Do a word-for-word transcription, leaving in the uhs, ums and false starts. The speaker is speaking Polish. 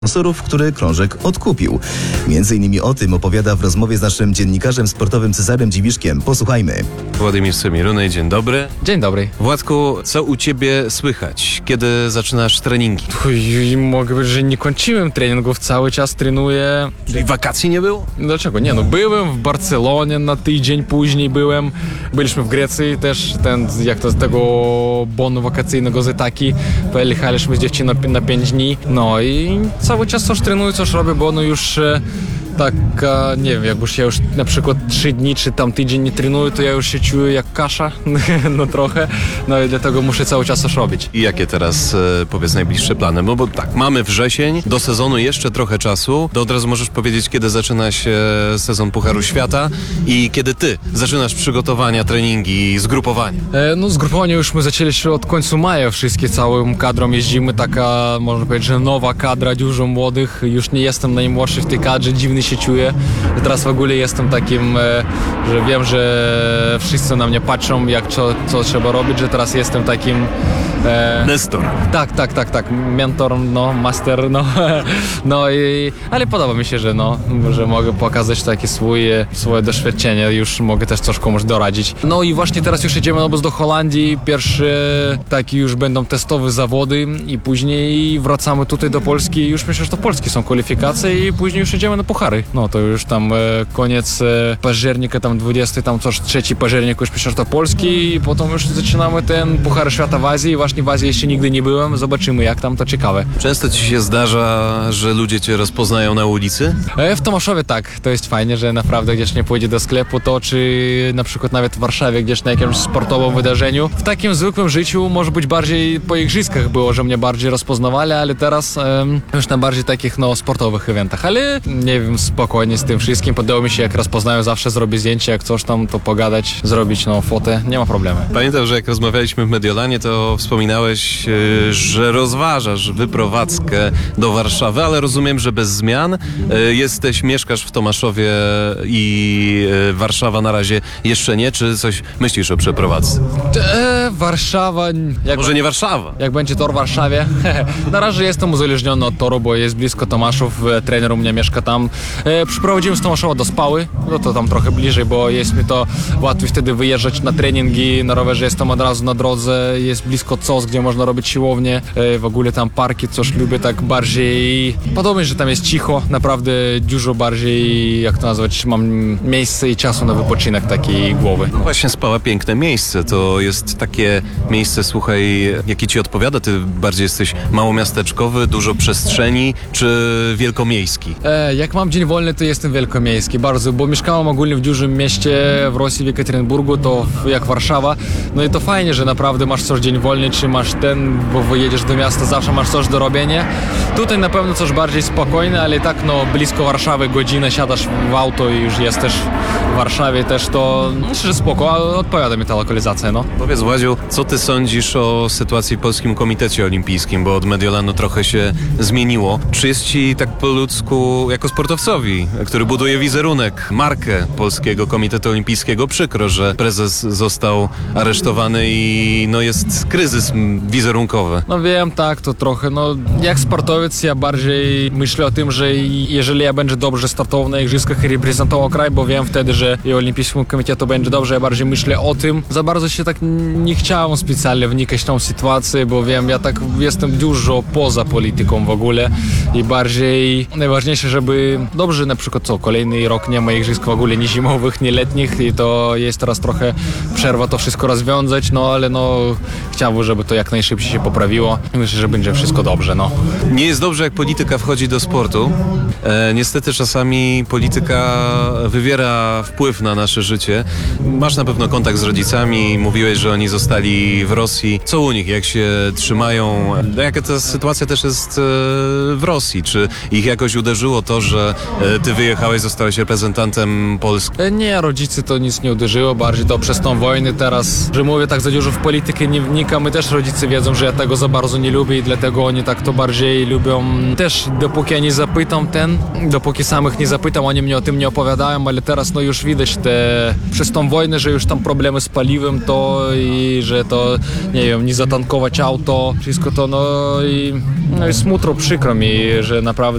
sponsorów, który krążek odkupił. Między innymi o tym opowiada w rozmowie z naszym dziennikarzem sportowym Cezarem Dziwiszkiem. Posłuchajmy. Władimir Semirunej, dzień dobry. Dzień dobry. Władku, co u ciebie słychać? Kiedy zaczynasz treningi? Uj, mogę powiedzieć, że nie kończyłem treningów, cały czas trenuję. Czyli wakacji nie było? Dlaczego? Nie, no byłem w Barcelonie na tydzień, później byłem. Byliśmy w Grecji też, ten, jak to z tego bonu wakacyjnego z Itaki. Pojechaliśmy z dziewczyną na pięć dni. No i cały czas coś trenuję, coś robię, bo no już tak, nie wiem, jak już ja już na przykład trzy dni czy tam tydzień nie trenuję, to ja już się czuję jak kasza, no trochę, no i dlatego muszę cały czas coś robić. I jakie teraz, e, powiedz, najbliższe plany? No bo tak, mamy wrzesień, do sezonu jeszcze trochę czasu, to od razu możesz powiedzieć, kiedy zaczyna się sezon Pucharu Świata i kiedy ty zaczynasz przygotowania, treningi, zgrupowania. E, no zgrupowanie już my zaczęliśmy od końca maja, wszystkie całym kadrą jeździmy, taka, można powiedzieć, że nowa kadra, dużo młodych, już nie jestem najmłodszy w tej kadrze, dziwny się czuję. Teraz w ogóle jestem takim, że wiem, że wszyscy na mnie patrzą, jak co, co trzeba robić, że teraz jestem takim... E... Nestor. Tak, tak, tak, tak. Mentor, no, master, no. No i... Ale podoba mi się, że no, że mogę pokazać takie swoje, swoje doświadczenie, już mogę też coś komuś doradzić. No i właśnie teraz już jedziemy obóz do Holandii, pierwsze takie już będą testowe zawody i później wracamy tutaj do Polski, już myślę, że to Polski są kwalifikacje i później już jedziemy na puchary. No to już tam e, koniec e, października, tam dwudziesty, tam coś trzeci października już myślę, że to Polski i potem już zaczynamy ten Puchar Świata w Azji. Właśnie w Azji jeszcze nigdy nie byłem, zobaczymy jak tam, to ciekawe. Często ci się zdarza, że ludzie cię rozpoznają na ulicy? E, w Tomaszowie tak, to jest fajnie, że naprawdę gdzieś nie pójdzie do sklepu, to czy na przykład nawet w Warszawie gdzieś na jakimś sportowym wydarzeniu. W takim zwykłym życiu może być bardziej po igrzyskach było, że mnie bardziej rozpoznawali, ale teraz e, już na bardziej takich no sportowych eventach, ale nie wiem, spokojnie z tym wszystkim. Podoba mi się, jak rozpoznają, zawsze zrobię zdjęcie, jak coś tam, to pogadać, zrobić no fotę, nie ma problemu. Pamiętam, że jak rozmawialiśmy w Mediolanie, to wspominałeś, że rozważasz wyprowadzkę do Warszawy, ale rozumiem, że bez zmian. Jesteś, mieszkasz w Tomaszowie i Warszawa na razie jeszcze nie, czy coś myślisz o przeprowadzce? E, Warszawa... Jak Może nie Warszawa? Jak będzie tor w Warszawie? Na razie jestem uzależniony od toru, bo jest blisko Tomaszów, trener u mnie mieszka tam. E, przyprowadziłem z Tomaszowa do Spały, no to tam trochę bliżej, bo jest mi to łatwiej wtedy wyjeżdżać na treningi, na rowerze jestem od razu na drodze, jest blisko C O S, gdzie można robić siłownię, e, w ogóle tam parki, coś lubię tak bardziej, podoba mi się, że tam jest cicho, naprawdę dużo bardziej, jak to nazwać, mam miejsce i czasu na wypoczynek takiej głowy. No właśnie, Spała, piękne miejsce, to jest takie miejsce, słuchaj, jakie ci odpowiada, ty bardziej jesteś małomiasteczkowy, dużo przestrzeni, czy wielkomiejski? E, jak mam dzień wolny, to jestem wielkomiejski, bardzo, bo mieszkałem ogólnie w dużym mieście w Rosji, w Jekaterynburgu, to jak Warszawa, no i to fajnie, że naprawdę masz coś dzień wolny, czy masz ten, bo wyjedziesz do miasta, zawsze masz coś do robienia. Tutaj na pewno coś bardziej spokojne, ale i tak no blisko Warszawy, godzinę siadasz w auto i już jesteś w Warszawie też, to myślę, że spoko, ale odpowiada mi ta lokalizacja, no. Powiedz, Władziu, co ty sądzisz o sytuacji w Polskim Komitecie Olimpijskim, bo od Mediolanu trochę się zmieniło. Czy jest ci tak po ludzku, jako sportowcowi, który buduje wizerunek, markę Polskiego Komitetu Olimpijskiego, przykro, że prezes został aresztowany i no jest kryzys wizerunkowy? No wiem, tak, to trochę, no jak sportowiec ja bardziej myślę o tym, że jeżeli ja będę dobrze startował na igrzyskach i reprezentował kraj, bo wiem wtedy, że i Olimpijskiemu Komitetu będzie dobrze, ja bardziej myślę o tym. Za bardzo się tak nie chciałem specjalnie wnikać w tą sytuację, bo wiem, ja tak jestem dużo poza polityką w ogóle i bardziej najważniejsze, żeby dobrze na przykład co, kolejny rok nie ma igrzysk w ogóle nie zimowych, nie letnich i to jest teraz trochę przerwa to wszystko rozwiązać, no ale no chciałbym, żeby to jak najszybciej się poprawiło i myślę, że będzie wszystko dobrze, no. Nie jest dobrze, jak polityka wchodzi do sportu. E, niestety czasami polityka wywiera wpływ na nasze życie. Masz na pewno kontakt z rodzicami, mówiłeś, że oni zostali w Rosji. Co u nich, jak się trzymają? Jaka ta sytuacja też jest e, w Rosji? Czy ich jakoś uderzyło to, że e, ty wyjechałeś, zostałeś reprezentantem Polski? Nie, rodzice to nic nie uderzyło, bardziej to przez tą wojnę teraz, że mówię tak za dużo w politykę nie wnikam. My też rodzice wiedzą, że ja tego za bardzo nie lubię i dlatego oni tak to bardziej ludzie lubią też, dopóki nie zapytam ten, dopóki samych nie zapytam, oni mnie o tym nie opowiadają, ale teraz no już widać te, przez tą wojnę, że już tam problemy z paliwem to i że to, nie wiem, nie zatankować auto, wszystko to, no i, no i smutno, przykro mi, że naprawdę